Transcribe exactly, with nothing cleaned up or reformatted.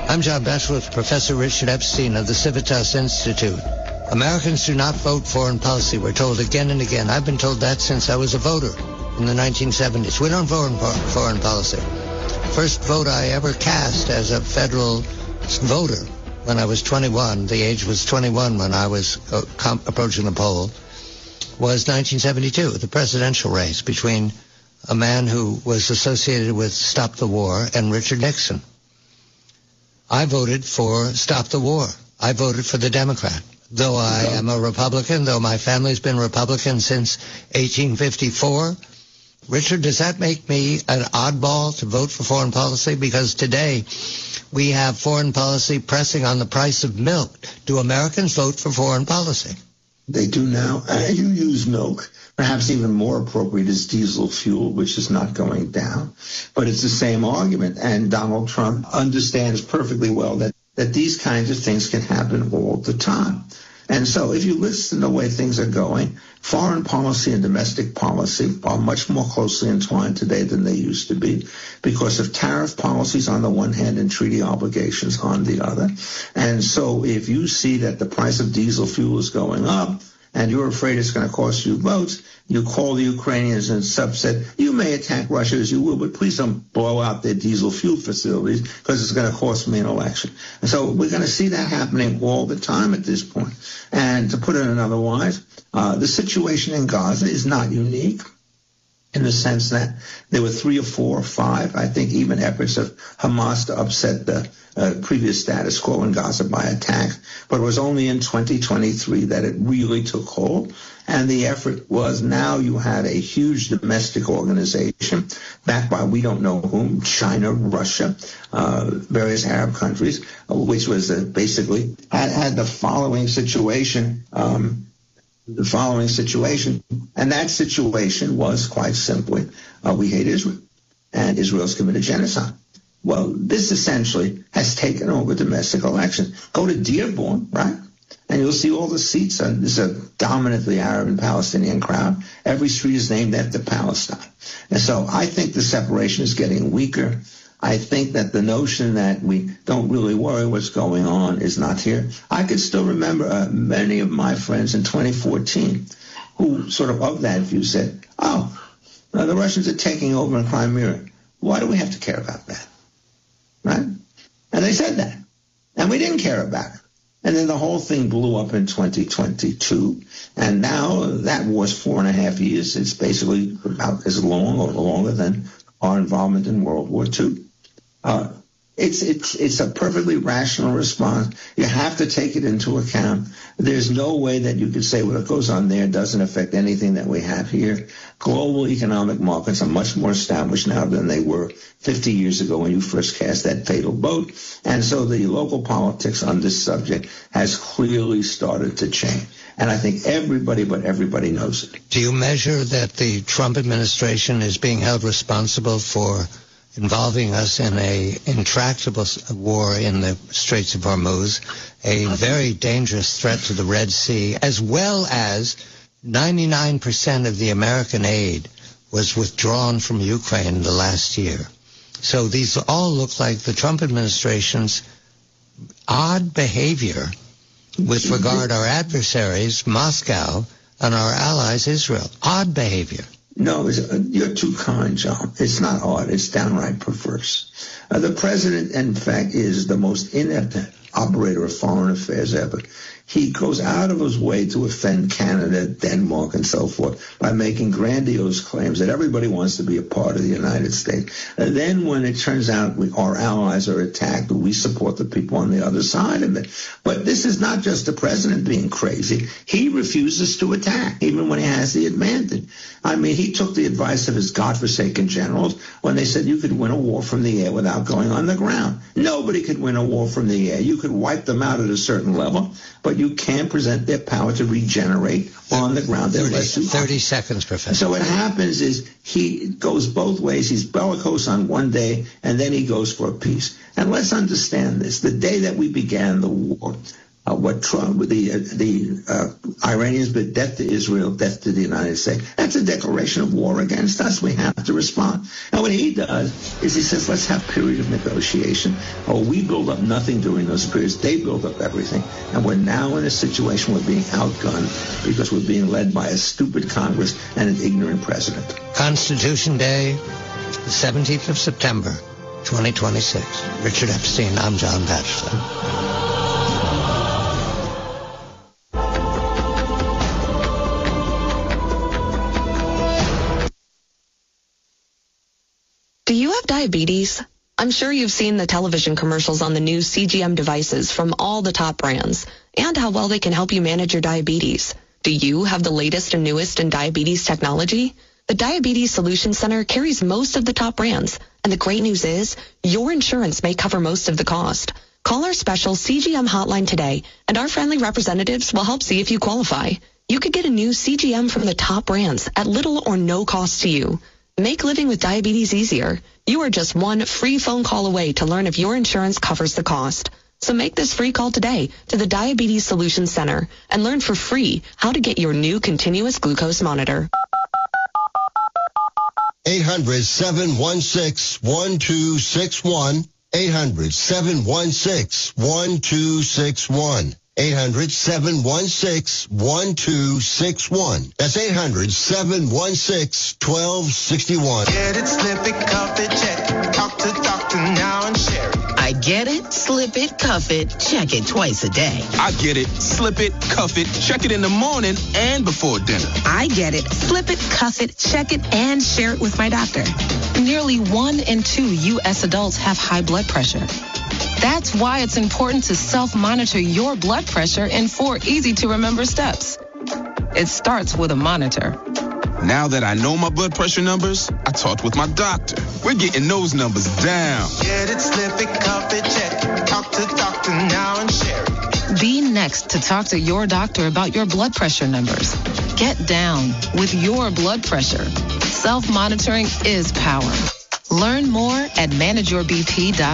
I'm John Beckwith, Professor Richard Epstein of the Civitas Institute. Americans do not vote foreign policy. We're told again and again. I've been told that since I was a voter in the nineteen seventies. We don't vote in foreign policy. First vote I ever cast as a federal voter when I was twenty-one, the age was twenty-one when I was uh, com- approaching the poll, was nineteen seventy-two, the presidential race between a man who was associated with Stop the War and Richard Nixon. I voted for Stop the War. I voted for the Democrat. Though I am a Republican, though my family's been Republican since eighteen fifty-four, Richard, does that make me an oddball to vote for foreign policy? Because today we have foreign policy pressing on the price of milk. Do Americans vote for foreign policy? They do now. Uh, you use milk. Perhaps even more appropriate is diesel fuel, which is not going down. But it's the same argument. And Donald Trump understands perfectly well that, that these kinds of things can happen all the time. And so if you listen to the way things are going, foreign policy and domestic policy are much more closely entwined today than they used to be because of tariff policies on the one hand and treaty obligations on the other. And so if you see that the price of diesel fuel is going up and you're afraid it's going to cost you votes, you call the Ukrainians and subset, you may attack Russia as you will, but please don't blow out their diesel fuel facilities because it's going to cost me an election. And so we're going to see that happening all the time at this point. And to put it another wise, uh, the situation in Gaza is not unique in the sense that there were three or four or five, I think, even efforts of Hamas to upset the uh, previous status quo in Gaza by attack. But it was only in twenty twenty-three that it really took hold. And the effort was now you had a huge domestic organization backed by we don't know whom, China, Russia, uh, various Arab countries, uh, which was uh, basically had, had the following situation, um, the following situation. And that situation was quite simply, uh, we hate Israel and Israel's committed genocide. Well, this essentially has taken over domestic elections. Go to Dearborn, right? And you'll see all the seats. And this is a dominantly Arab and Palestinian crowd. Every street is named after Palestine. And so I think the separation is getting weaker. I think that the notion that we don't really worry what's going on is not here. I could still remember uh, many of my friends in twenty fourteen who sort of of that view said, oh, now the Russians are taking over in Crimea. Why do we have to care about that? Right? And they said that. And we didn't care about it. And then the whole thing blew up in twenty twenty-two. And now that war's four and a half years. It's basically about as long or longer than our involvement in World War Two. Uh, it's, it's, it's a perfectly rational response. You have to take it into account. There's no way that you could say what goes on there doesn't affect anything that we have here. Global economic markets are much more established now than they were fifty years ago when you first cast that fatal vote. And so the local politics on this subject has clearly started to change. And I think everybody but everybody knows it. Do you measure that the Trump administration is being held responsible for involving us in a intractable war in the Straits of Hormuz, a very dangerous threat to the Red Sea, as well as ninety-nine percent of the American aid was withdrawn from Ukraine in the last year? So these all look like the Trump administration's odd behavior with regard to our adversaries, Moscow, and our allies, Israel. Odd behavior. No, you're too kind, John. It's not odd. It's downright perverse. Uh, the president, in fact, is the most inept operator of foreign affairs ever. He goes out of his way to offend Canada, Denmark, and so forth by making grandiose claims that everybody wants to be a part of the United States. And then when it turns out we, our allies are attacked, we support the people on the other side of it. But this is not just the president being crazy. He refuses to attack, even when he has the advantage. I mean, he took the advice of his godforsaken generals when they said you could win a war from the air without going on the ground. Nobody could win a war from the air. You could wipe them out at a certain level, but you can't present their power to regenerate on the ground. thirty, thirty seconds, Professor. So what happens is he goes both ways. He's bellicose on one day, and then he goes for peace. And let's understand this. The day that we began the war, Uh, what Trump, the uh, the uh, Iranians, but death to Israel, death to the United States. That's a declaration of war against us. We have to respond. And what he does is he says, let's have a period of negotiation. Oh, we build up nothing during those periods. They build up everything. And we're now in a situation where we're being outgunned because we're being led by a stupid Congress and an ignorant president. Constitution Day, the seventeenth of September, twenty twenty-six. Richard Epstein, I'm John Batchelor. Do you have diabetes? I'm sure you've seen the television commercials on the new C G M devices from all the top brands and how well they can help you manage your diabetes. Do you have the latest and newest in diabetes technology? The Diabetes Solutions Center carries most of the top brands, and the great news is your insurance may cover most of the cost. Call our special C G M hotline today, and our friendly representatives will help see if you qualify. You could get a new C G M from the top brands at little or no cost to you. Make living with diabetes easier. You are just one free phone call away to learn if your insurance covers the cost. So make this free call today to the Diabetes Solutions Center and learn for free how to get your new continuous glucose monitor. eight hundred, seven one six, one two six one. eight hundred, seven one six, one two six one. eight hundred, seven one six, one two six one. That's eight hundred, seven one six, one two six one. Get it, slip it, cuff it, check it. Talk to doctor now and share it. I get it, slip it, cuff it, check it twice a day. I get it, slip it, cuff it, check it in the morning and before dinner. I get it, slip it, cuff it, check it, and share it with my doctor. Nearly one in two U S adults have high blood pressure. That's why it's important to self-monitor your blood pressure in four easy-to-remember steps. It starts with a monitor. Now that I know my blood pressure numbers, I talked with my doctor. We're getting those numbers down. Get it, slip it, cuff it, check it. Talk to doctor now and share it. Be next to talk to your doctor about your blood pressure numbers. Get down with your blood pressure. Self-monitoring is power. Learn more at manage your B P dot org.